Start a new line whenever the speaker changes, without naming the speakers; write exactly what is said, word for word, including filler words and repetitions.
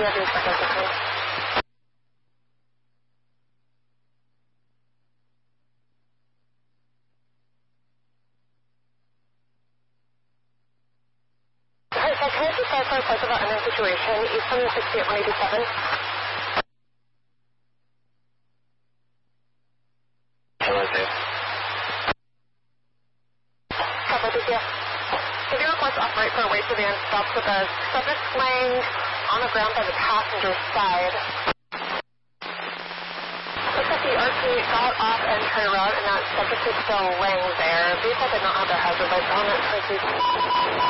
have your second system? Alright, so can I just start for a place about unknown situation, East one sixty-eight one eighty-seven?
Hello, Dave.
Copy, thank you. Give your request operate for a wait for van stops with a subject laying on the ground by the passenger side. Looks like the R P got off entry route and that subject is still laying there. Vehicle did not have their hazard lights on it, so please